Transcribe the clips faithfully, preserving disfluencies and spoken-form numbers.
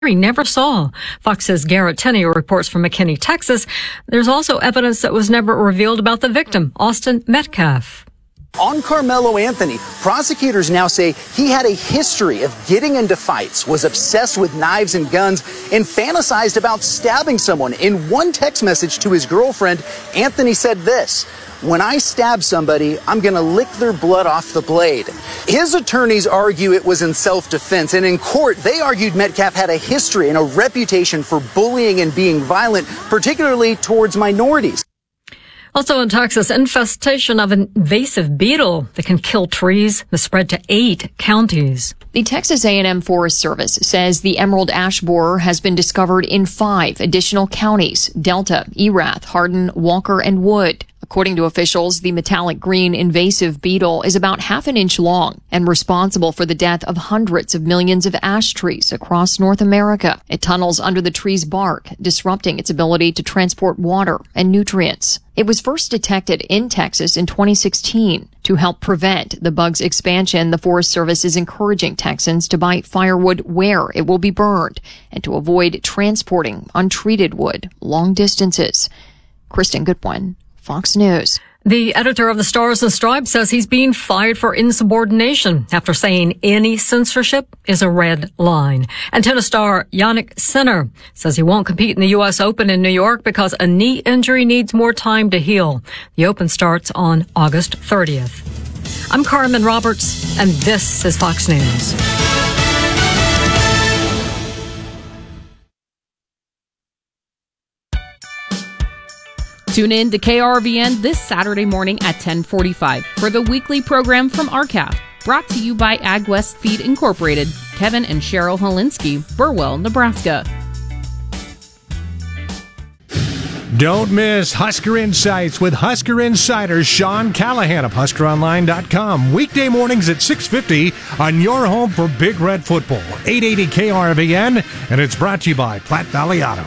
he never saw. Fox's Garrett Tenney reports from McKinney, Texas. There's also evidence that was never revealed about the victim, Austin Metcalf. On Carmelo Anthony, prosecutors now say he had a history of getting into fights, was obsessed with knives and guns, and fantasized about stabbing someone. In one text message to his girlfriend, Anthony said this: "When I stab somebody, I'm going to lick their blood off the blade." His attorneys argue it was in self-defense, and in court, they argued Metcalf had a history and a reputation for bullying and being violent, particularly towards minorities. Also in Texas, infestation of an invasive beetle that can kill trees has spread to eight counties. The Texas A and M Forest Service says the emerald ash borer has been discovered in five additional counties: Delta, Erath, Hardin, Walker, and Wood. According to officials, the metallic green invasive beetle is about half an inch long and responsible for the death of hundreds of millions of ash trees across North America. It tunnels under the tree's bark, disrupting its ability to transport water and nutrients. It was first detected in Texas in twenty sixteen. To help prevent the bug's expansion, the Forest Service is encouraging Texans to buy firewood where it will be burned and to avoid transporting untreated wood long distances. Kristen Goodwin, Fox News. The editor of the Stars and Stripes says he's being fired for insubordination after saying any censorship is a red line. And tennis star Jannik Sinner says he won't compete in the U S Open in New York because a knee injury needs more time to heal. The Open starts on August thirtieth. I'm Carmen Roberts, and this is Fox News. Tune in to K R V N this Saturday morning at ten forty-five for the weekly program from R C A F, brought to you by AgWest Feed Incorporated, Kevin and Cheryl Helinski, Burwell, Nebraska. Don't miss Husker Insights with Husker Insider Sean Callahan of Husker Online dot com. Weekday mornings at six fifty on your home for Big Red Football, eight eighty K R V N, and it's brought to you by Platte Valley Auto.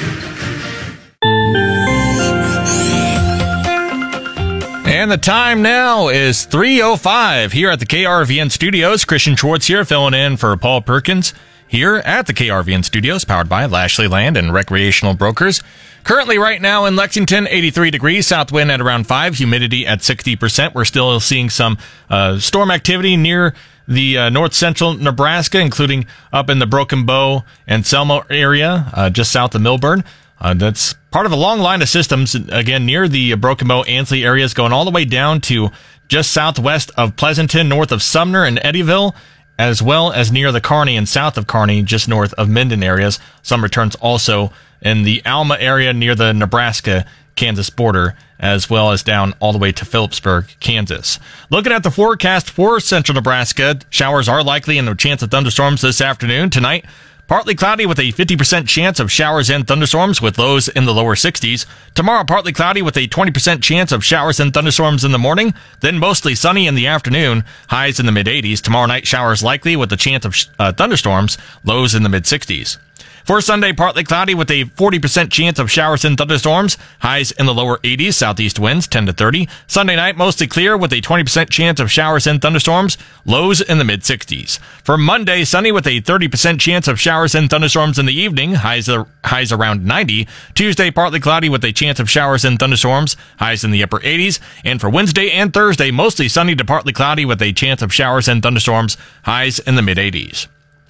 And the time now is three oh five here at the K R V N studios. Christian Schwartz here, filling in for Paul Perkins here at the K R V N studios, powered by Lashley Land and Recreational Brokers. Currently right now in Lexington, eighty-three degrees, south wind at around five, humidity at sixty percent. We're still seeing some uh, storm activity near the uh, north central Nebraska, including up in the Broken Bow and Selma area, uh, just south of Millburn. Uh, that's part of a long line of systems, again, near the Broken Bow, Ansley areas, going all the way down to just southwest of Pleasanton, north of Sumner and Eddyville, as well as near the Kearney and south of Kearney, just north of Minden areas. Some returns also in the Alma area near the Nebraska-Kansas border, as well as down all the way to Phillipsburg, Kansas. Looking at the forecast for central Nebraska, showers are likely and a chance of thunderstorms this afternoon. Tonight, partly cloudy with a fifty percent chance of showers and thunderstorms with lows in the lower sixties. Tomorrow, partly cloudy with a twenty percent chance of showers and thunderstorms in the morning, then mostly sunny in the afternoon, highs in the mid-eighties. Tomorrow night, showers likely with a chance of uh, thunderstorms, lows in the mid-sixties. For Sunday, partly cloudy with a forty percent chance of showers and thunderstorms, highs in the lower eighties, southeast winds ten to thirty. Sunday night, mostly clear with a twenty percent chance of showers and thunderstorms, lows in the mid-sixties. For Monday, sunny with a thirty percent chance of showers and thunderstorms in the evening, highs, are, highs around ninety. Tuesday, partly cloudy with a chance of showers and thunderstorms, highs in the upper eighties. And for Wednesday and Thursday, mostly sunny to partly cloudy with a chance of showers and thunderstorms, highs in the mid-eighties.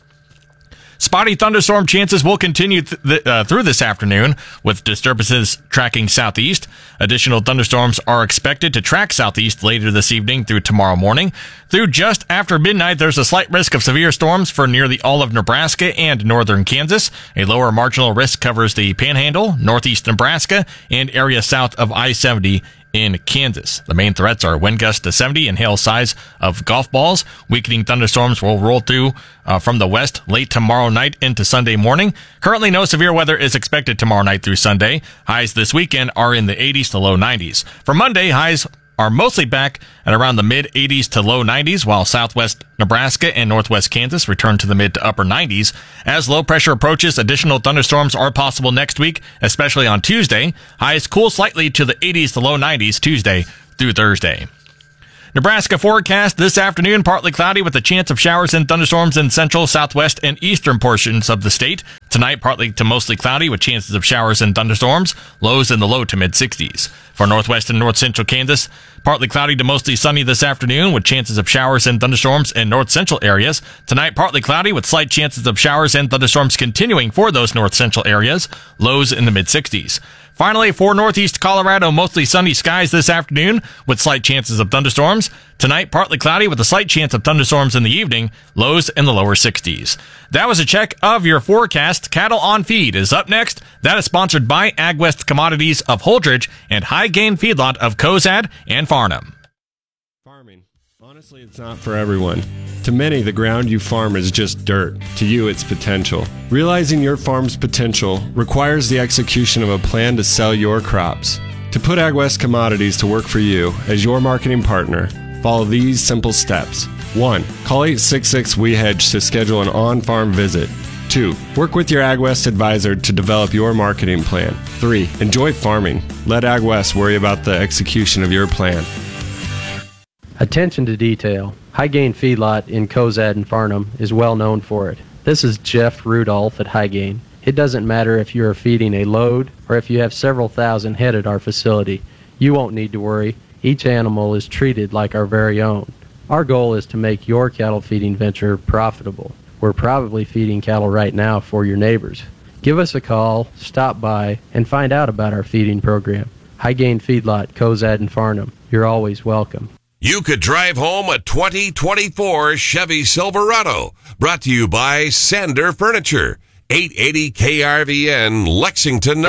Spotty thunderstorm chances will continue th- th- uh, through this afternoon, with disturbances tracking southeast. Additional thunderstorms are expected to track southeast later this evening through tomorrow morning. Through just after midnight, there's a slight risk of severe storms for nearly all of Nebraska and northern Kansas. A lower marginal risk covers the Panhandle, northeast Nebraska, and area south of I seventy in Kansas. The main threats are wind gusts to seventy and hail size of golf balls. Weakening thunderstorms will roll through uh, from the west late tomorrow night into Sunday morning. Currently, no severe weather is expected tomorrow night through Sunday. Highs this weekend are in the eighties to low nineties. For Monday, highs are mostly back at around the mid-eighties to low nineties, while southwest Nebraska and northwest Kansas return to the mid to upper nineties. As low pressure approaches, additional thunderstorms are possible next week, especially on Tuesday. Highs cool slightly to the eighties to low nineties Tuesday through Thursday. Nebraska forecast this afternoon, partly cloudy with a chance of showers and thunderstorms in central, southwest, and eastern portions of the state. Tonight, partly to mostly cloudy with chances of showers and thunderstorms, lows in the low to mid sixties. For northwest and north central Kansas, partly cloudy to mostly sunny this afternoon with chances of showers and thunderstorms in north central areas. Tonight, partly cloudy with slight chances of showers and thunderstorms continuing for those north central areas, lows in the mid sixties. Finally, for northeast Colorado, mostly sunny skies this afternoon with slight chances of thunderstorms. Tonight, partly cloudy with a slight chance of thunderstorms in the evening, lows in the lower sixties. That was a check of your forecast. Cattle on Feed is up next. That is sponsored by AgWest Commodities of Holdridge and High Gain Feedlot of Cozad and Farnham. Farming. Honestly, it's not for everyone. To many, the ground you farm is just dirt. To you, it's potential. Realizing your farm's potential requires the execution of a plan to sell your crops. To put AgWest Commodities to work for you as your marketing partner, follow these simple steps. one. Call eight six six, W E hedge to schedule an on-farm visit. two. Work with your AgWest advisor to develop your marketing plan. three. Enjoy farming. Let AgWest worry about the execution of your plan. Attention to detail. High Gain Feedlot in Cozad and Farnham is well known for it. This is Jeff Rudolph at High Gain. It doesn't matter if you are feeding a load or if you have several thousand head at our facility. You won't need to worry. Each animal is treated like our very own. Our goal is to make your cattle feeding venture profitable. We're probably feeding cattle right now for your neighbors. Give us a call, stop by, and find out about our feeding program. High Gain Feedlot, Cozad and Farnham. You're always welcome. You could drive home a twenty twenty-four Chevy Silverado. Brought to you by Sander Furniture. eight eighty K R V N, Lexington,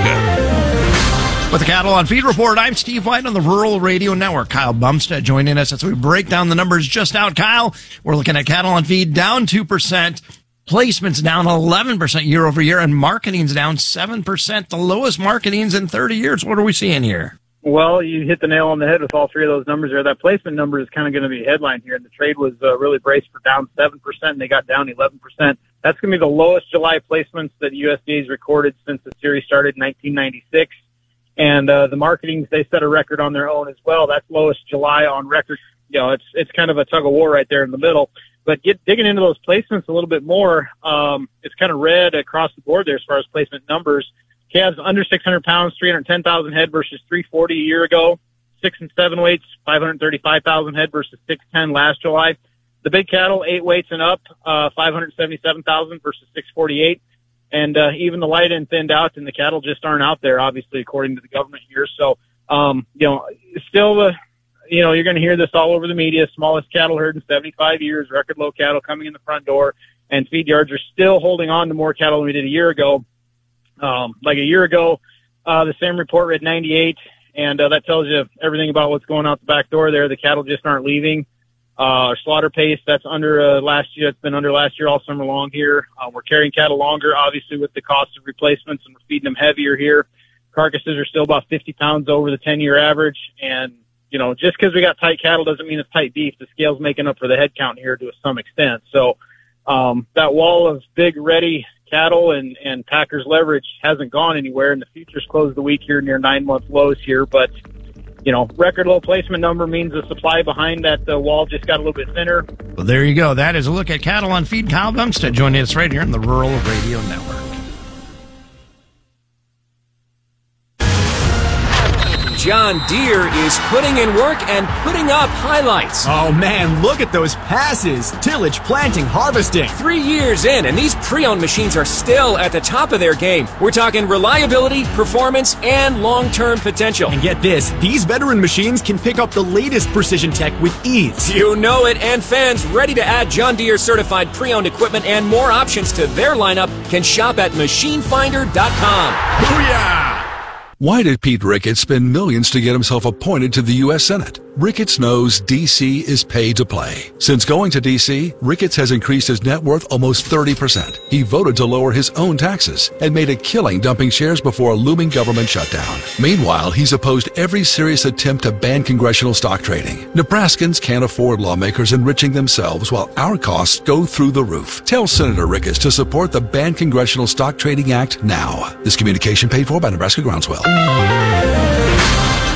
Nebraska. With the Cattle on Feed Report, I'm Steve White on the Rural Radio Network. Kyle Bumstead joining us as we break down the numbers just out. Kyle, we're looking at cattle on feed down two percent. Placements down eleven percent year over year, and marketing's down seven percent, the lowest marketings in thirty years. What are we seeing here? Well, you hit the nail on the head with all three of those numbers there. That placement number is kind of going to be a headline here, and the trade was uh, really braced for down seven percent, and they got down eleven percent. That's going to be the lowest July placements that U S D A's recorded since the series started in nineteen ninety-six. And uh, the marketing, they set a record on their own as well. That's lowest July on record. You know, it's it's kind of a tug of war right there in the middle. But get digging into those placements a little bit more, um, it's kind of red across the board there as far as placement numbers. Calves under six hundred pounds, three hundred ten thousand head versus three forty a year ago. Six and seven weights, five hundred thirty-five thousand head versus six ten last July. The big cattle, eight weights and up, uh, five hundred seventy-seven thousand versus six forty-eight. And, uh, even the light end thinned out, and the cattle just aren't out there, obviously, according to the government here. So, um, you know, still, uh, you know, you're going to hear this all over the media. Smallest cattle herd in seventy-five years, record low cattle coming in the front door, and feed yards are still holding on to more cattle than we did a year ago. Um, like a year ago, uh, the same report read ninety-eight, and uh, that tells you everything about what's going out the back door there. The cattle just aren't leaving. Uh, our slaughter pace, that's under uh, last year. It's been under last year all summer long here. Uh, we're carrying cattle longer, obviously, with the cost of replacements, and we're feeding them heavier here. Carcasses are still about fifty pounds over the ten-year average, and, you know, just because we got tight cattle doesn't mean it's tight beef. The scale's making up for the head count here to some extent. So um, that wall of big, ready cattle and, and Packers leverage hasn't gone anywhere, and the futures closed the week here near nine-month lows here. But, you know, record low placement number means the supply behind that uh, wall just got a little bit thinner. Well, there you go. That is a look at cattle on feed. Kyle Bumstead joining us right here on the Rural Radio Network. John Deere is putting in work and putting up highlights. Oh man, look at those passes. Tillage, planting, harvesting. Three years in, and these pre-owned machines are still at the top of their game. We're talking reliability, performance, and long-term potential. And get this, these veteran machines can pick up the latest precision tech with ease. You know it, and fans ready to add John Deere certified pre-owned equipment and more options to their lineup can shop at machine finder dot com. Booyah! Why did Pete Ricketts spend millions to get himself appointed to the U S Senate? Ricketts knows D C is paid to play. Since going to D C, Ricketts has increased his net worth almost thirty percent. He voted to lower his own taxes and made a killing dumping shares before a looming government shutdown. Meanwhile, he's opposed every serious attempt to ban congressional stock trading. Nebraskans can't afford lawmakers enriching themselves while our costs go through the roof. Tell Senator Ricketts to support the Ban Congressional Stock Trading Act now. This communication paid for by Nebraska Groundswell.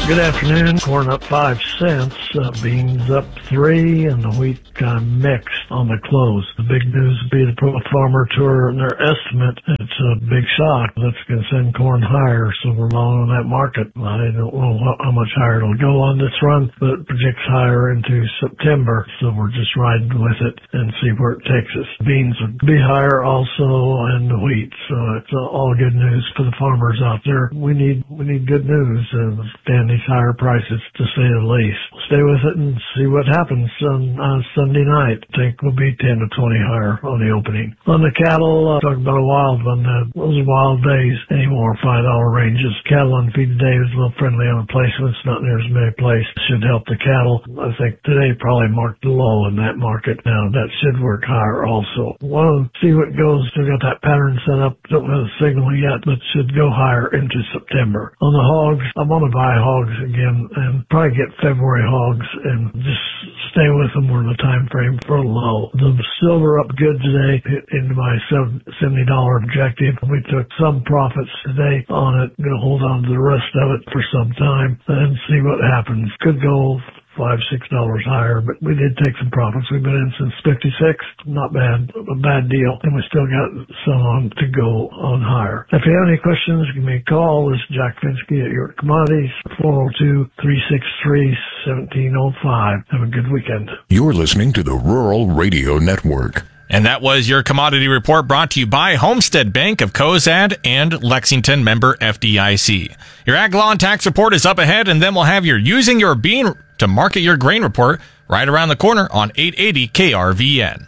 Good afternoon. Corn up five cents, uh, beans up three, and the wheat kind of mixed on the close. The big news would be the Pro Farmer Tour and their estimate. It's a big shock. That's going to send corn higher, so we're long on that market. I don't know how much higher it'll go on this run, but it projects higher into September, so we're just riding with it and see where it takes us. Beans will be higher also, and the wheat, so it's all good news for the farmers out there. We need we need good news and stand these higher prices, to say the least. Stay with it and see what happens on, on Sunday night. I think we'll be ten to twenty higher on the opening. On the cattle, uh, talking about a wild one. Uh, those are wild days anymore, five dollar ranges. Cattle on feed today was a little friendly on the placements, not near as many placed. Should help the cattle. I think today probably marked the low in that market. Now that should work higher also. Want to see what goes. Still got that pattern set up. Don't have the signal yet, but should go higher into September. On the hogs, I want to buy hogs again and probably get February hogs and just stay with them where the time frame for a low. The silver up good today, hit into my seventy dollar objective. We took some profits today on it. Going to hold on to the rest of it for some time and see what happens. Could go five, six dollars higher, but we did take some profits. We've been in since fifty-six. Not bad, a bad deal. And we still got some on to go on higher. If you have any questions, give me a call. This is Jack Finsky at York Commodities, four oh two, three six three, one seven oh five. Have a good weekend. You're listening to the Rural Radio Network. And that was your commodity report brought to you by Homestead Bank of Cozad and Lexington, member F D I C. Your Ag Law and Tax report is up ahead, and then we'll have your Using Your Bean to Market Your Grain report right around the corner on eight eighty K R V N.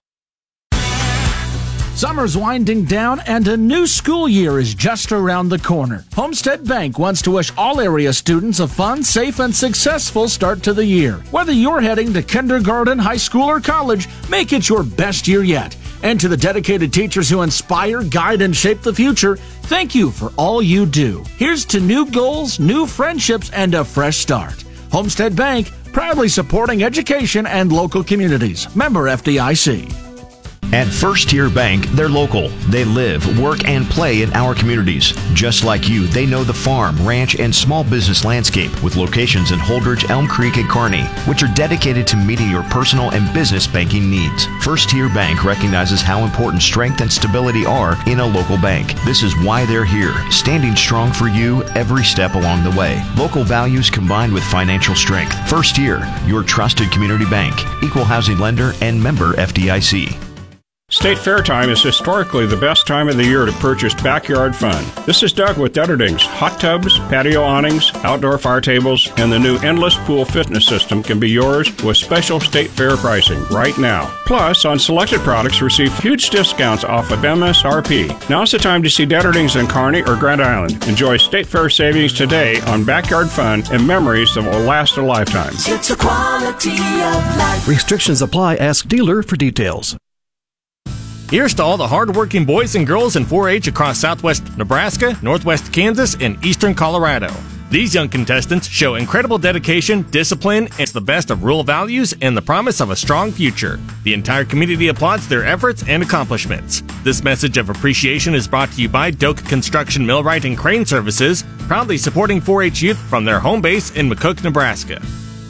Summer's winding down and a new school year is just around the corner. Homestead Bank wants to wish all area students a fun, safe, and successful start to the year. Whether you're heading to kindergarten, high school, or college, make it your best year yet. And to the dedicated teachers who inspire, guide, and shape the future, thank you for all you do. Here's to new goals, new friendships, and a fresh start. Homestead Bank, proudly supporting education and local communities. Member F D I C. At First Tier Bank, they're local. They live, work, and play in our communities. Just like you, they know the farm, ranch, and small business landscape with locations in Holdridge, Elm Creek, and Kearney, which are dedicated to meeting your personal and business banking needs. First Tier Bank recognizes how important strength and stability are in a local bank. This is why they're here, standing strong for you every step along the way. Local values combined with financial strength. First Tier, your trusted community bank, equal housing lender, and member F D I C. State Fair time is historically the best time of the year to purchase backyard fun. This is Doug with Dutterdings. Hot tubs, patio awnings, outdoor fire tables, and the new Endless Pool fitness system can be yours with special State Fair pricing right now. Plus, on selected products, receive huge discounts off of M S R P. Now's the time to see Dutterdings in Kearney or Grand Island. Enjoy State Fair savings today on backyard fun and memories that will last a lifetime. It's a quality of life. Restrictions apply. Ask dealer for details. Here's to all the hardworking boys and girls in four H across southwest Nebraska, northwest Kansas, and eastern Colorado. These young contestants show incredible dedication, discipline, and the best of rural values and the promise of a strong future. The entire community applauds their efforts and accomplishments. This message of appreciation is brought to you by Doak Construction Millwright and Crane Services, proudly supporting four H youth from their home base in McCook, Nebraska.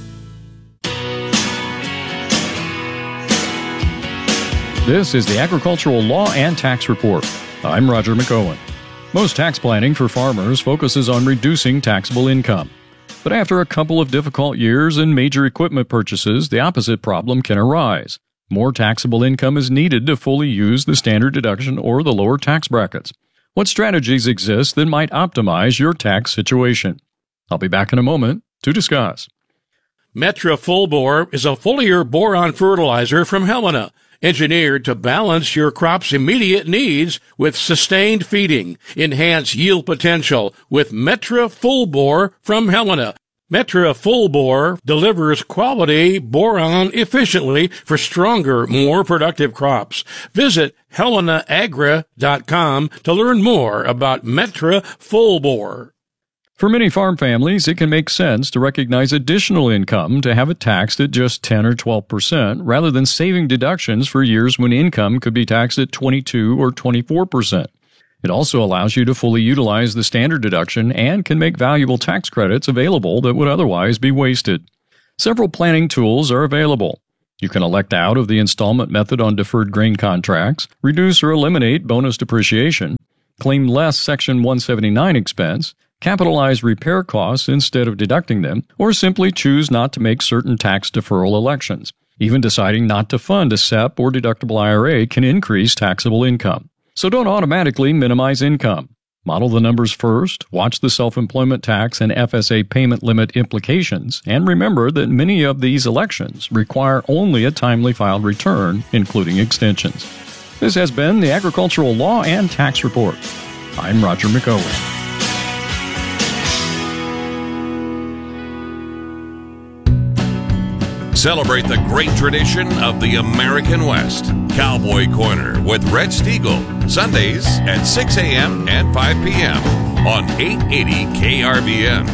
This is the Agricultural Law and Tax Report. I'm Roger McOwen. Most tax planning for farmers focuses on reducing taxable income. But after a couple of difficult years and major equipment purchases, the opposite problem can arise. More taxable income is needed to fully use the standard deduction or the lower tax brackets. What strategies exist that might optimize your tax situation? I'll be back in a moment to discuss. Metra Full Bore is a foliar boron fertilizer from Helena, engineered to balance your crop's immediate needs with sustained feeding. Enhance yield potential with Metra Full Bore from Helena. Metra Full Bore delivers quality boron efficiently for stronger, more productive crops. Visit helena agra dot com to learn more about Metra Full Bore. For many farm families, it can make sense to recognize additional income to have it taxed at just ten or twelve percent rather than saving deductions for years when income could be taxed at twenty-two or twenty-four percent. It also allows you to fully utilize the standard deduction and can make valuable tax credits available that would otherwise be wasted. Several planning tools are available. You can elect out of the installment method on deferred grain contracts, reduce or eliminate bonus depreciation, claim less Section one seventy-nine expense, capitalize repair costs instead of deducting them, or simply choose not to make certain tax deferral elections. Even deciding not to fund a S E P or deductible I R A can increase taxable income. So don't automatically minimize income. Model the numbers first, watch the self-employment tax and F S A payment limit implications, and remember that many of these elections require only a timely filed return, including extensions. This has been the Agricultural Law and Tax Report. I'm Roger McOwen. Celebrate the great tradition of the American West. Cowboy Corner with Red Stiegel, Sundays at six a.m. and five p.m. on eight eighty K R V N.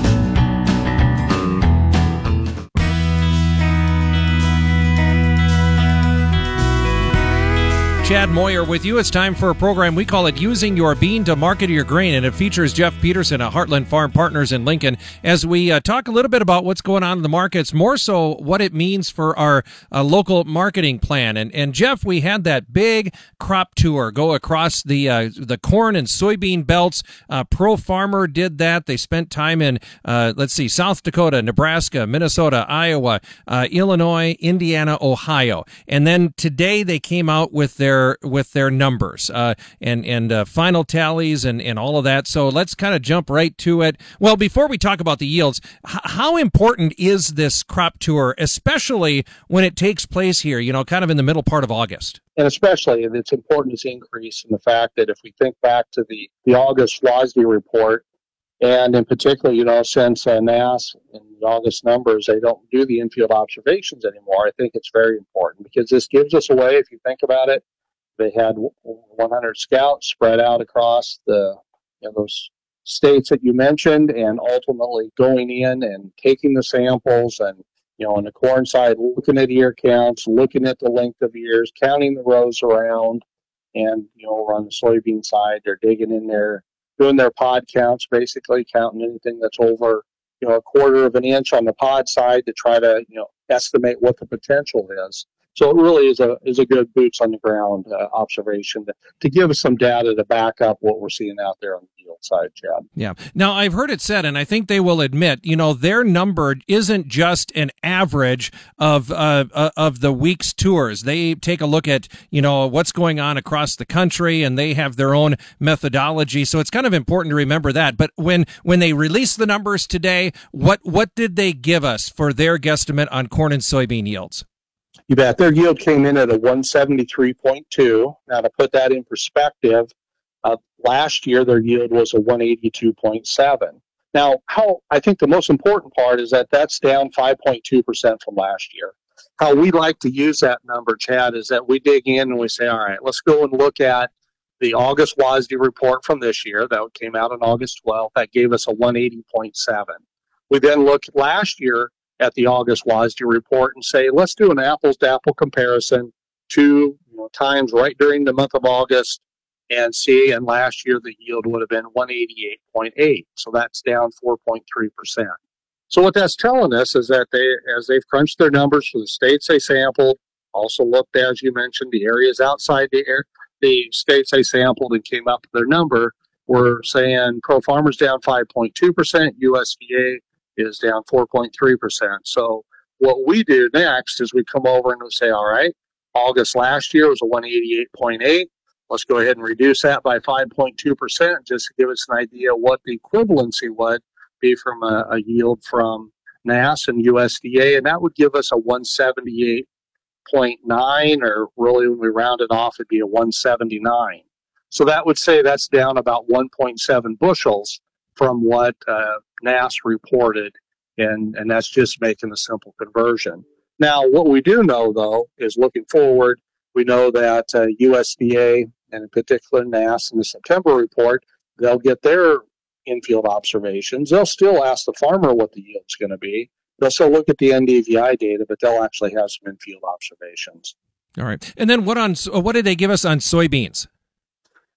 Chad Moyer with you. It's time for a program we call it Using Your Bean to Market Your Grain, and it features Jeff Peterson of Heartland Farm Partners in Lincoln as we uh, talk a little bit about what's going on in the markets, more so what it means for our uh, local marketing plan. And and Jeff, we had that big crop tour go across the uh, the corn and soybean belts. Uh, Pro Farmer did that. They spent time in uh, let's see, South Dakota, Nebraska, Minnesota, Iowa, uh, Illinois, Indiana, Ohio, and then today they came out with their with their numbers uh, and and uh, final tallies and, and all of that. So let's kind of jump right to it. Well, before we talk about the yields, h- how important is this crop tour, especially when it takes place here, you know, kind of in the middle part of August? And especially, it's important is increase in the fact that if we think back to the, the August WASDE report, and in particular, you know, since uh, N A S in the August numbers, they don't do the infield observations anymore. I think it's very important because this gives us a way, if you think about it. They had one hundred scouts spread out across the you know, those states that you mentioned, and ultimately going in and taking the samples and, you know, on the corn side, looking at ear counts, looking at the length of ears, counting the rows around, and, you know, on the soybean side, they're digging in there, doing their pod counts, basically counting anything that's over, you know, a quarter of an inch on the pod side to try to, you know, estimate what the potential is. So it really is a is a good boots on the ground uh, observation to, to give us some data to back up what we're seeing out there on the yield side, Chad. Yeah. Now, I've heard it said, and I think they will admit, you know, their number isn't just an average of uh, uh, of the week's tours. They take a look at, you know, what's going on across the country, and they have their own methodology. So it's kind of important to remember that. But when when they released the numbers today, what what did they give us for their guesstimate on corn and soybean yields? You bet. Their yield came in at a one seventy-three point two. Now, to put that in perspective, uh, last year their yield was a one eighty-two point seven. Now, how I think the most important part is that that's down five point two percent from last year. How we like to use that number, Chad, is that we dig in and we say, all right, let's go and look at the August WASDE report from this year. That came out on August twelfth. That gave us a one eighty point seven. We then look last year at the August WASDE report and say, let's do an apples-to-apple comparison two you know, times right during the month of August and see, and last year the yield would have been one eighty-eight point eight, so that's down four point three percent. So what that's telling us is that they, as they've crunched their numbers for the states they sampled, also looked at, as you mentioned, the areas outside the air, the states they sampled and came up with their number, we're saying Pro Farmer's down five point two percent, U S D A is down four point three percent. So what we do next is we come over and we say, all right, August last year was a one eighty-eight point eight. Let's go ahead and reduce that by five point two percent just to give us an idea what the equivalency would be from a, a yield from N A S and U S D A. And that would give us a one seventy-eight point nine, or really when we round it off, it'd be a one seventy-nine. So that would say that's down about one point seven bushels from what uh, N A S reported, and, and that's just making a simple conversion. Now, what we do know, though, is looking forward, we know that uh, U S D A, and in particular N A S in the September report, they'll get their infield observations. They'll still ask the farmer what the yield's going to be. They'll still look at the N D V I data, but they'll actually have some infield observations. All right. And then what on what did they give us on soybeans?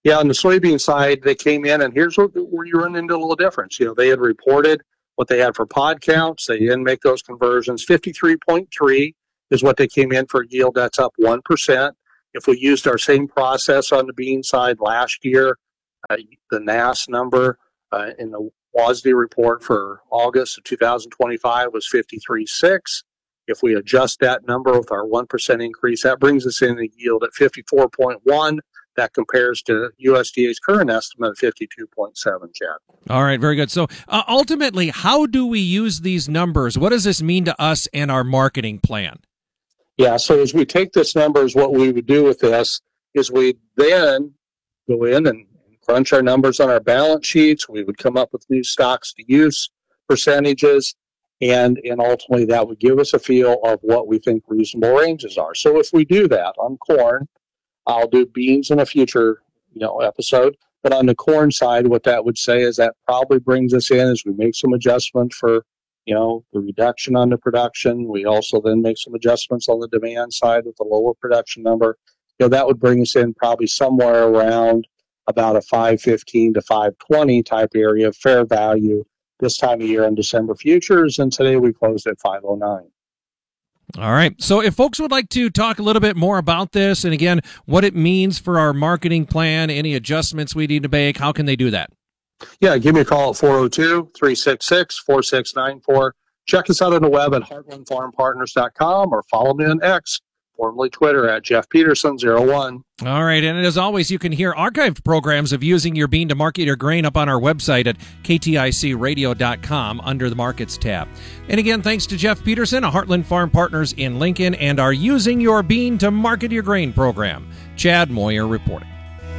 Yeah, on the soybean side, they came in, and here's where, where you run into a little difference. You know, they had reported what they had for pod counts. They didn't make those conversions. fifty-three point three is what they came in for yield. That's up one percent. If we used our same process on the bean side last year, uh, the N A S number uh, in the W A S D report for August of two thousand twenty-five was fifty-three point six. If we adjust that number with our one percent increase, that brings us in a yield at fifty-four point one. That compares to U S D A's current estimate of fifty-two point seven, Chad. All right, very good. So uh, ultimately, how do we use these numbers? What does this mean to us and our marketing plan? Yeah, so as we take this numbers, what we would do with this is we then go in and crunch our numbers on our balance sheets. We would come up with new stocks to use percentages, and, and ultimately that would give us a feel of what we think reasonable ranges are. So if we do that on corn, I'll do beans in a future, you know, episode. But on the corn side, what that would say is that probably brings us in as we make some adjustment for, you know, the reduction on the production. We also then make some adjustments on the demand side with the lower production number. You know, that would bring us in probably somewhere around about a five fifteen to five twenty type area of fair value this time of year in December futures. And today we closed at five oh nine. All right. So if folks would like to talk a little bit more about this, and again, what it means for our marketing plan, any adjustments we need to make, how can they do that? Yeah, give me a call at four oh two, three six six, four six nine four. Check us out on the web at heartland farm partners dot com or follow me on X, formerly Twitter, at Jeff Peterson zero one. All right, and as always, you can hear archived programs of Using Your Bean to Market Your Grain up on our website at K T I C radio dot com under the Markets tab. And again, thanks to Jeff Peterson of Heartland Farm Partners in Lincoln and our Using Your Bean to Market Your Grain program. Chad Moyer reporting.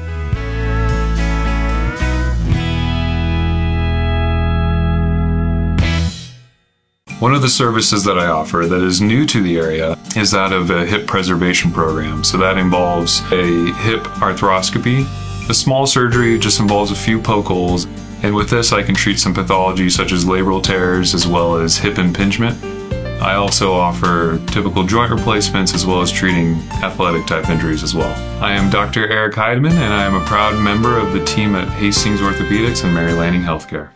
One of the services that I offer that is new to the area is that of a hip preservation program. So that involves a hip arthroscopy. The small surgery just involves a few poke holes. And with this, I can treat some pathology such as labral tears as well as hip impingement. I also offer typical joint replacements as well as treating athletic type injuries as well. I am Doctor Eric Heidemann, and I am a proud member of the team at Hastings Orthopedics and Mary Lanning Healthcare.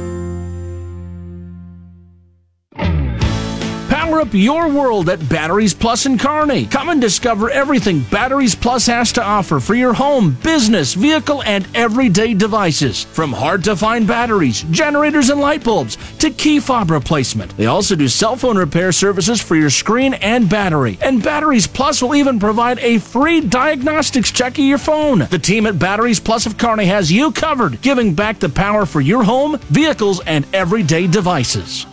Power up your world at Batteries Plus in Kearney. Come and discover everything Batteries Plus has to offer for your home, business, vehicle, and everyday devices. From hard-to-find batteries, generators, and light bulbs to key fob replacement. They also do cell phone repair services for your screen and battery. And Batteries Plus will even provide a free diagnostics check of your phone. The team at Batteries Plus of Kearney has you covered, giving back the power for your home, vehicles, and everyday devices.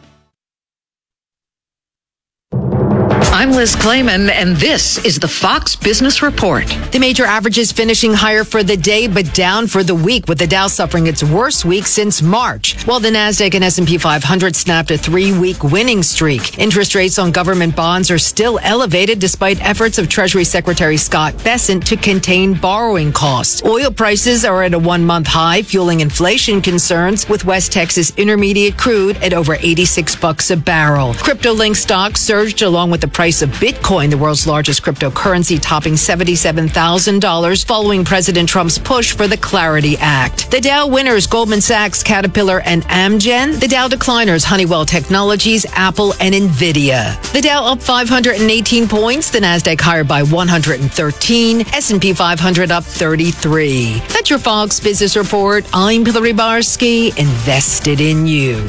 I'm Liz Clayman, and this is the Fox Business Report. The major averages finishing higher for the day, but down for the week, with the Dow suffering its worst week since March, while the Nasdaq and S and P five hundred snapped a three-week winning streak. Interest rates on government bonds are still elevated despite efforts of Treasury Secretary Scott Bessent to contain borrowing costs. Oil prices are at a one-month high, fueling inflation concerns, with West Texas Intermediate crude at over eighty-six bucks a barrel. Crypto-linked stocks surged along with the price of Bitcoin, the world's largest cryptocurrency, topping seventy-seven thousand dollars following President Trump's push for the Clarity Act. The Dow winners, Goldman Sachs, Caterpillar, and Amgen. The Dow decliners, Honeywell Technologies, Apple, and Nvidia. The Dow up five hundred eighteen points, the Nasdaq higher by one hundred thirteen, S and P five hundred up thirty-three. That's your Fox Business Report. I'm Hillary Barsky, invested in you.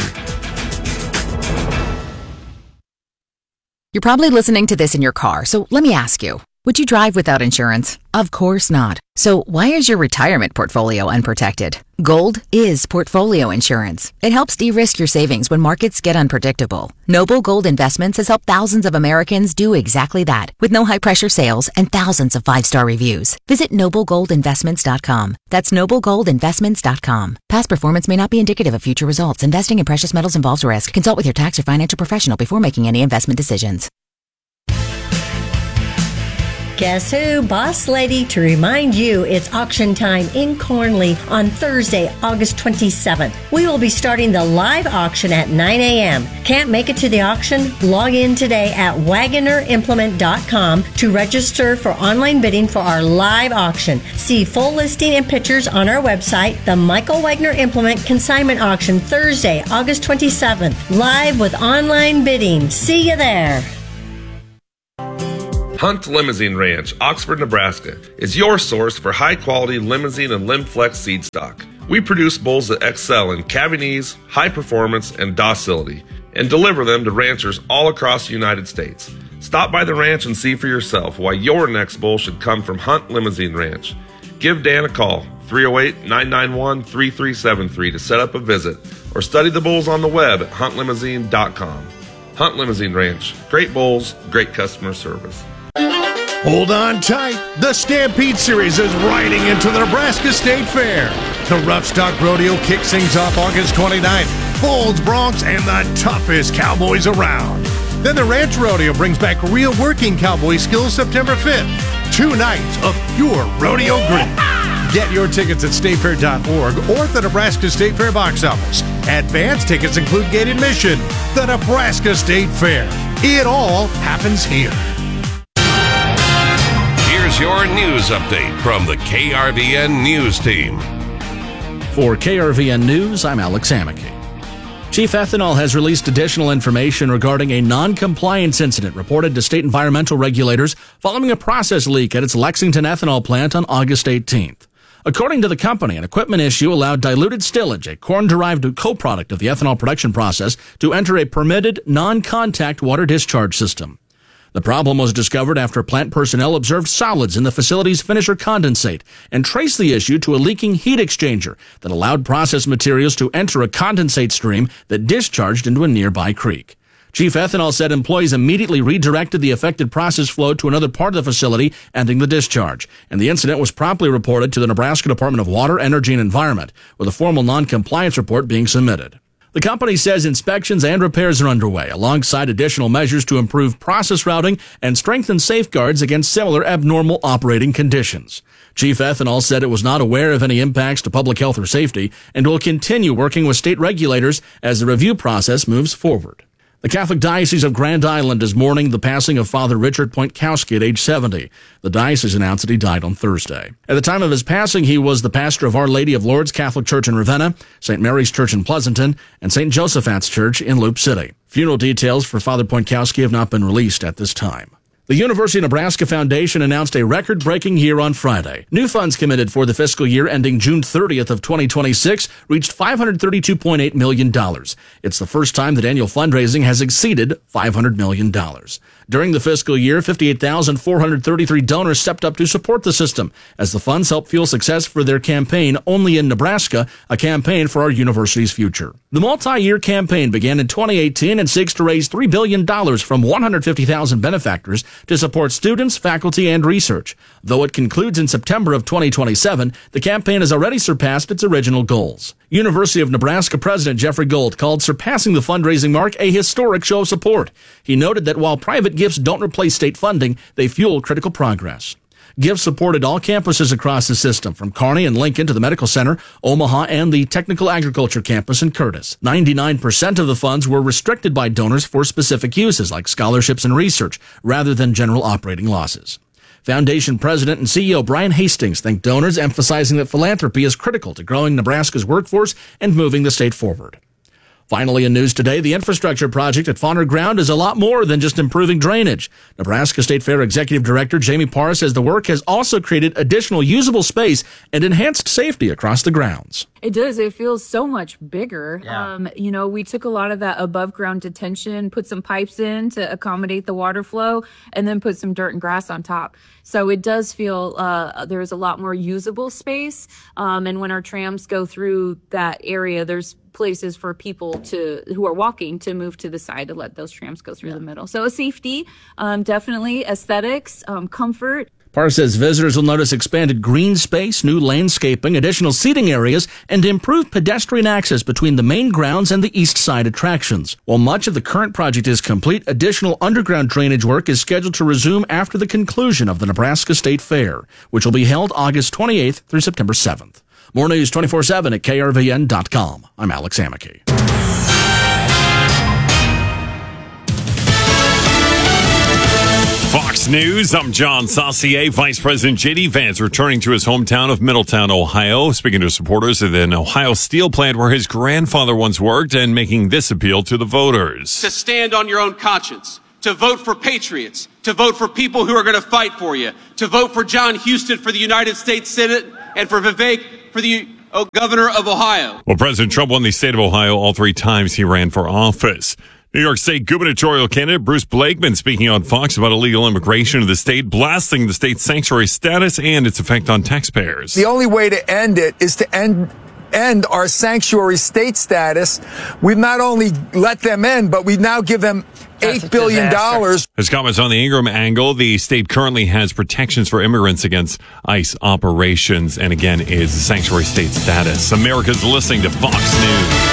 You're probably listening to this in your car, so let me ask you, would you drive without insurance? Of course not. So why is your retirement portfolio unprotected? Gold is portfolio insurance. It helps de-risk your savings when markets get unpredictable. Noble Gold Investments has helped thousands of Americans do exactly that, with no high-pressure sales and thousands of five-star reviews. Visit noble gold investments dot com. That's noble gold investments dot com. Past performance may not be indicative of future results. Investing in precious metals involves risk. Consult with your tax or financial professional before making any investment decisions. Guess who? Boss Lady to remind you it's auction time in Cornley on Thursday, August twenty-seventh. We will be starting the live auction at nine a.m. Can't make it to the auction? Log in today at wagoner implement dot com to register for online bidding for our live auction. See full listing and pictures on our website. The Michael Wagner Implement Consignment Auction, Thursday, August twenty-seventh. Live with online bidding. See you there. Hunt Limousine Ranch, Oxford, Nebraska, is your source for high-quality limousine and Limflex seed stock. We produce bulls that excel in calving ease, high performance, and docility, and deliver them to ranchers all across the United States. Stop by the ranch and see for yourself why your next bull should come from Hunt Limousine Ranch. Give Dan a call, three oh eight, nine nine one, three three seven three, to set up a visit, or study the bulls on the web at hunt limousine dot com. Hunt Limousine Ranch, great bulls, great customer service. Hold on tight. The Stampede Series is riding into the Nebraska State Fair. The Rough Stock Rodeo kicks things off August twenty-ninth. Bulls, Broncs, and the toughest cowboys around. Then the Ranch Rodeo brings back real working cowboy skills September fifth. Two nights of pure rodeo grit. Get your tickets at state fair dot org or at the Nebraska State Fair box office. Advance tickets include gate admission. The Nebraska State Fair. It all happens here. Here's your news update from the K R V N News Team. For K R V N News, I'm Alex Hammocky. Chief Ethanol has released additional information regarding a non-compliance incident reported to state environmental regulators following a process leak at its Lexington ethanol plant on August eighteenth. According to the company, an equipment issue allowed diluted stillage, a corn-derived co-product of the ethanol production process, to enter a permitted non-contact water discharge system. The problem was discovered after plant personnel observed solids in the facility's finisher condensate and traced the issue to a leaking heat exchanger that allowed processed materials to enter a condensate stream that discharged into a nearby creek. Chief Ethanol said employees immediately redirected the affected process flow to another part of the facility, ending the discharge, and the incident was promptly reported to the Nebraska Department of Water, Energy, and Environment, with a formal non-compliance report being submitted. The company says inspections and repairs are underway, alongside additional measures to improve process routing and strengthen safeguards against similar abnormal operating conditions. Chief Ethanol said it was not aware of any impacts to public health or safety and will continue working with state regulators as the review process moves forward. The Catholic Diocese of Grand Island is mourning the passing of Father Richard Pointkowski at age seventy. The diocese announced that he died on Thursday. At the time of his passing, he was the pastor of Our Lady of Lourdes Catholic Church in Ravenna, Saint Mary's Church in Pleasanton, and Saint Josaphat's Church in Loop City. Funeral details for Father Pointkowski have not been released at this time. The University of Nebraska Foundation announced a record-breaking year on Friday. New funds committed for the fiscal year ending June thirtieth of twenty twenty-six reached five hundred thirty-two point eight million dollars. It's the first time that annual fundraising has exceeded five hundred million dollars. During the fiscal year, fifty-eight thousand four hundred thirty-three donors stepped up to support the system as the funds help fuel success for their campaign Only in Nebraska, a campaign for our university's future. The multi-year campaign began in twenty eighteen and seeks to raise three billion dollars from one hundred fifty thousand benefactors to support students, faculty, and research. Though it concludes in September of twenty twenty-seven, the campaign has already surpassed its original goals. University of Nebraska President Jeffrey Gold called surpassing the fundraising mark a historic show of support. He noted that while private gifts don't replace state funding, they fuel critical progress. Gifts supported all campuses across the system, from Kearney and Lincoln to the Medical Center, Omaha, and the Technical Agriculture campus in Curtis. ninety-nine percent of the funds were restricted by donors for specific uses, like scholarships and research, rather than general operating losses. Foundation President and C E O Brian Hastings thanked donors, emphasizing that philanthropy is critical to growing Nebraska's workforce and moving the state forward. Finally, in news today, the infrastructure project at Fauner Ground is a lot more than just improving drainage. Nebraska State Fair Executive Director Jamie Parr says the work has also created additional usable space and enhanced safety across the grounds. It does. It feels so much bigger. Yeah. Um, you know, we took a lot of that above ground detention, put some pipes in to accommodate the water flow, and then put some dirt and grass on top. So it does feel uh, there's a lot more usable space. Um, and when our trams go through that area, there's places for people to who are walking to move to the side to let those trams go through yeah. the middle. So safety, um, definitely aesthetics, um, comfort. Parr says visitors will notice expanded green space, new landscaping, additional seating areas, and improved pedestrian access between the main grounds and the east side attractions. While much of the current project is complete, additional underground drainage work is scheduled to resume after the conclusion of the Nebraska State Fair, which will be held August twenty-eighth through September seventh. More news twenty-four seven at K R V N dot com. I'm Alex Amicky. Fox News, I'm John Saucier. Vice President J D. Vance returning to his hometown of Middletown, Ohio, speaking to supporters at an Ohio steel plant where his grandfather once worked and making this appeal to the voters. To stand on your own conscience, to vote for patriots, to vote for people who are going to fight for you, to vote for John Houston for the United States Senate and for Vivek for the oh, governor of Ohio. Well, President Trump won the state of Ohio all three times he ran for office. New York State gubernatorial candidate Bruce Blakeman speaking on Fox about illegal immigration to the state, blasting the state's sanctuary status and its effect on taxpayers. The only way to end it is to end end our sanctuary state status. We've not only let them end, but we now give them eight billion dollars. His comments on the Ingram angle. The state currently has protections for immigrants against ICE operations and, again, is a sanctuary state status. America's listening to Fox News.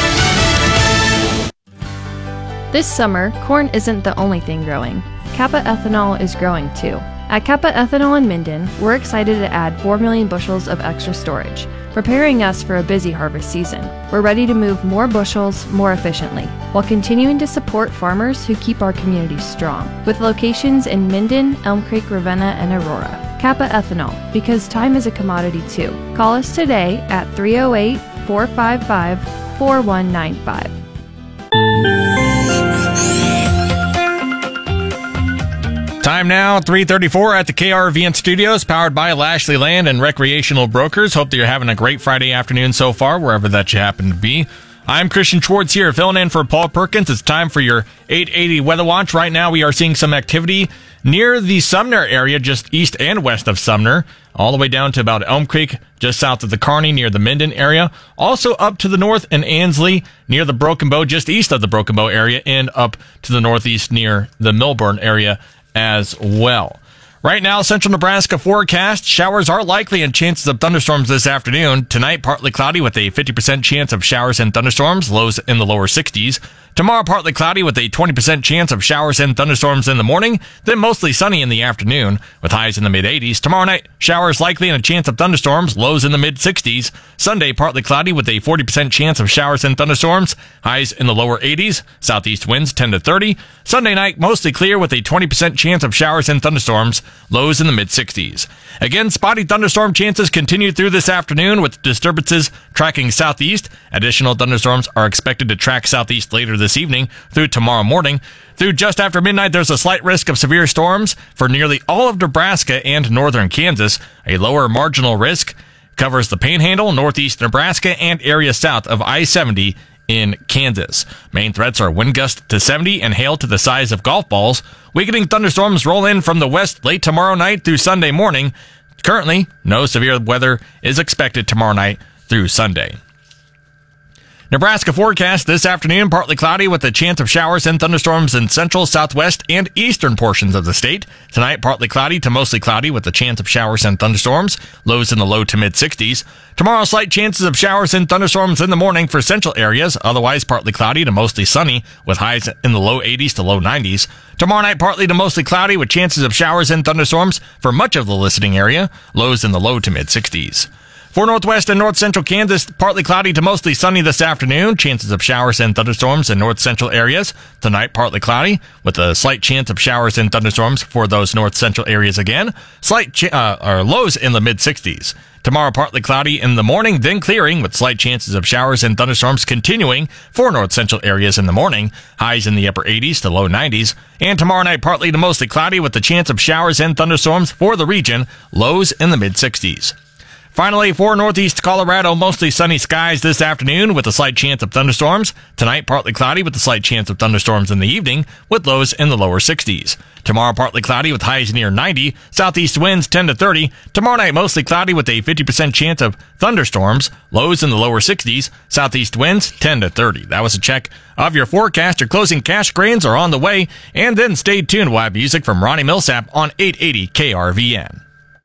This summer, corn isn't the only thing growing. Kappa Ethanol is growing too. At Kappa Ethanol in Minden, we're excited to add four million bushels of extra storage, preparing us for a busy harvest season. We're ready to move more bushels more efficiently, while continuing to support farmers who keep our communities strong, with locations in Minden, Elm Creek, Ravenna, and Aurora. Kappa Ethanol, because time is a commodity too. Call us today at three oh eight, four five five, four one nine five. Time now, three thirty-four at the K R V N studios, powered by Lashley Land and Recreational Brokers. Hope that you're having a great Friday afternoon so far, wherever that you happen to be. I'm Christian Schwartz here, filling in for Paul Perkins. It's time for your eight eighty Weather Watch. Right now, we are seeing some activity near the Sumner area, just east and west of Sumner, all the way down to about Elm Creek, just south of the Kearney, near the Minden area. Also up to the north in Ansley, near the Broken Bow, just east of the Broken Bow area, and up to the northeast near the Millburn area as well. Right now, central Nebraska forecast. Showers are likely and chances of thunderstorms this afternoon. Tonight, partly cloudy with a fifty percent chance of showers and thunderstorms, lows in the lower sixties. Tomorrow, partly cloudy with a twenty percent chance of showers and thunderstorms in the morning, then mostly sunny in the afternoon with highs in the mid-eighties. Tomorrow night, showers likely and a chance of thunderstorms, lows in the mid-sixties. Sunday, partly cloudy with a forty percent chance of showers and thunderstorms, highs in the lower eighties. Southeast winds ten to thirty. Sunday night, mostly clear with a twenty percent chance of showers and thunderstorms, lows in the mid-sixties. Again, spotty thunderstorm chances continue through this afternoon with disturbances tracking southeast. Additional thunderstorms are expected to track southeast later this this evening through tomorrow morning. Through just after midnight, there's a slight risk of severe storms for nearly all of Nebraska and northern Kansas. A lower marginal risk covers the Panhandle, northeast Nebraska, and areas south of I seventy in Kansas. Main threats are wind gusts to seventy and hail to the size of golf balls. Weakening thunderstorms roll in from the west late tomorrow night through Sunday morning. Currently, no severe weather is expected tomorrow night through Sunday. Nebraska forecast this afternoon, partly cloudy with a chance of showers and thunderstorms in central, southwest, and eastern portions of the state. Tonight, partly cloudy to mostly cloudy with a chance of showers and thunderstorms, lows in the low to mid-sixties. Tomorrow, slight chances of showers and thunderstorms in the morning for central areas, otherwise partly cloudy to mostly sunny with highs in the low eighties to low nineties. Tomorrow night, partly to mostly cloudy with chances of showers and thunderstorms for much of the listening area, lows in the low to mid-sixties. For northwest and north central Kansas, partly cloudy to mostly sunny this afternoon. Chances of showers and thunderstorms in north central areas. Tonight, partly cloudy with a slight chance of showers and thunderstorms for those north central areas again. Slight ch- uh, or lows in the mid-sixties. Tomorrow, partly cloudy in the morning, then clearing with slight chances of showers and thunderstorms continuing for north central areas in the morning. Highs in the upper eighties to low nineties. And tomorrow night, partly to mostly cloudy with the chance of showers and thunderstorms for the region. Lows in the mid-sixties. Finally, for northeast Colorado, mostly sunny skies this afternoon with a slight chance of thunderstorms. Tonight, partly cloudy with a slight chance of thunderstorms in the evening with lows in the lower sixties. Tomorrow, partly cloudy with highs near ninety. Southeast winds ten to thirty. Tomorrow night, mostly cloudy with a fifty percent chance of thunderstorms. Lows in the lower sixties. Southeast winds ten to thirty. That was a check of your forecast. Your closing cash grains are on the way. And then stay tuned. We'll have music from Ronnie Millsap on eight eighty K R V N.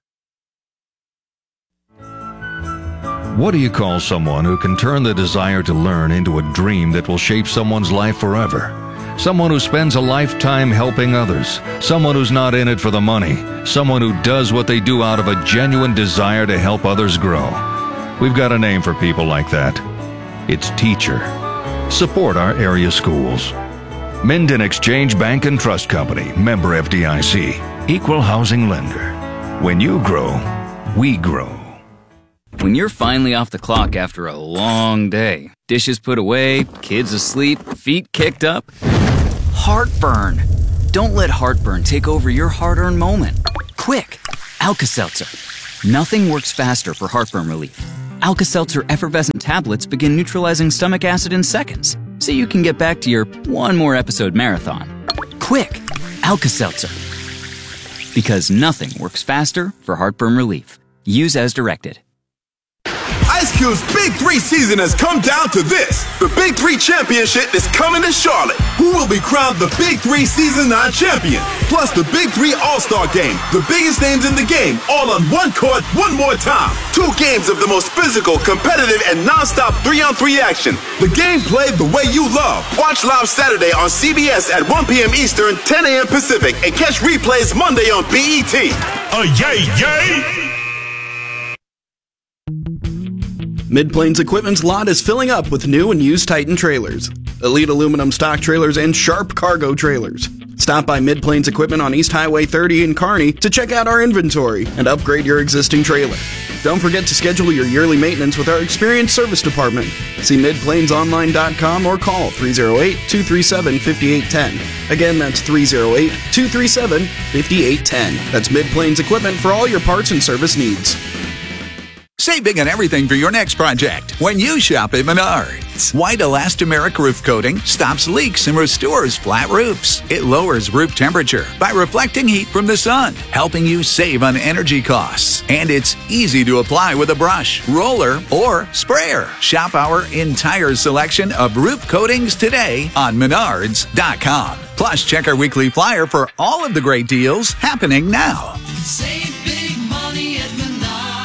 What do you call someone who can turn the desire to learn into a dream that will shape someone's life forever? Someone who spends a lifetime helping others. Someone who's not in it for the money. Someone who does what they do out of a genuine desire to help others grow. We've got a name for people like that. It's teacher. Support our area schools. Minden Exchange Bank and Trust Company, member F D I C, equal housing lender. When you grow, we grow. When you're finally off the clock after a long day, dishes put away, kids asleep, feet kicked up, heartburn. Don't let heartburn take over your hard-earned moment. Quick, Alka-Seltzer. Nothing works faster for heartburn relief. Alka-Seltzer effervescent tablets begin neutralizing stomach acid in seconds, so you can get back to your one more episode marathon. Quick, Alka-Seltzer. Because nothing works faster for heartburn relief. Use as directed. Ice Cube's Big Three season has come down to this. The Big Three Championship is coming to Charlotte. Who will be crowned the Big Three Season nine champion? Plus the Big Three All-Star Game. The biggest names in the game, all on one court, one more time. Two games of the most physical, competitive, and non-stop three-on-three action. The game played the way you love. Watch live Saturday on C B S at one p.m. Eastern, ten a.m. Pacific, and catch replays Monday on B E T. Oh, yay, yay! Mid-Plains Equipment's lot is filling up with new and used Titan trailers, Elite aluminum stock trailers, and Sharp cargo trailers. Stop by Mid-Plains Equipment on East Highway thirty in Kearney to check out our inventory and upgrade your existing trailer. Don't forget to schedule your yearly maintenance with our experienced service department. See mid plains online dot com or call three oh eight, two three seven, five eight one oh. Again, that's three oh eight, two three seven, five eight one oh. That's Mid-Plains Equipment for all your parts and service needs. Save big on everything for your next project when you shop at Menards. White elastomeric roof coating stops leaks and restores flat roofs. It lowers roof temperature by reflecting heat from the sun, helping you save on energy costs. And it's easy to apply with a brush, roller, or sprayer. Shop our entire selection of roof coatings today on Menards dot com. Plus, check our weekly flyer for all of the great deals happening now. Save big money at Menards.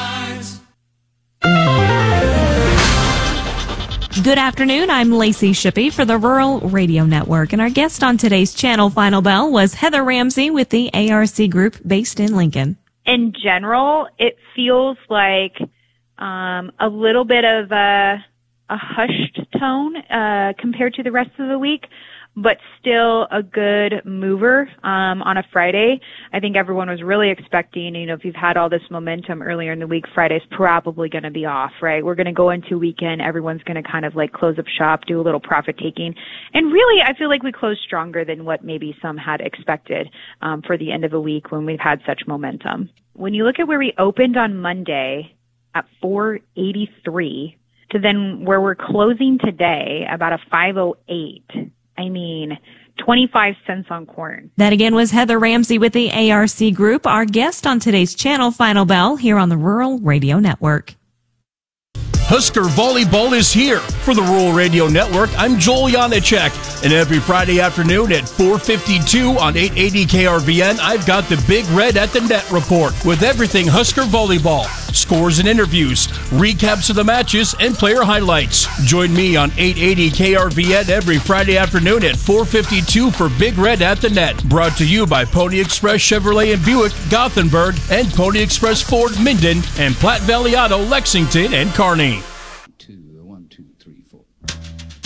Good afternoon. I'm Lacey Shippey for the Rural Radio Network, and our guest on today's Channel Final Bell was Heather Ramsey with the A R C Group based in Lincoln. In general, it feels like um, a little bit of a, a hushed tone uh, compared to the rest of the week, but still a good mover um, on a Friday. I think everyone was really expecting, you know, if you've had all this momentum earlier in the week, Friday's probably going to be off, right? We're going to go into weekend. Everyone's going to kind of like close up shop, do a little profit taking. And really, I feel like we closed stronger than what maybe some had expected um, for the end of the week when we've had such momentum. When you look at where we opened on Monday at four eighty-three to then where we're closing today about a five oh eight, I mean, twenty-five cents on corn. That again was Heather Ramsey with the A R C Group, our guest on today's Channel Final Bell here on the Rural Radio Network. Husker Volleyball is here. For the Rural Radio Network, I'm Joel Janacek. And every Friday afternoon at four fifty-two on eight eighty K R V N, I've got the Big Red at the Net report with everything Husker Volleyball. Scores and interviews, recaps of the matches, and player highlights. Join me on eight eighty K R V N every Friday afternoon at four fifty-two for Big Red at the Net. Brought to you by Pony Express Chevrolet and Buick, Gothenburg, and Pony Express Ford, Minden, and Platte Valley Auto, Lexington, and Kearney.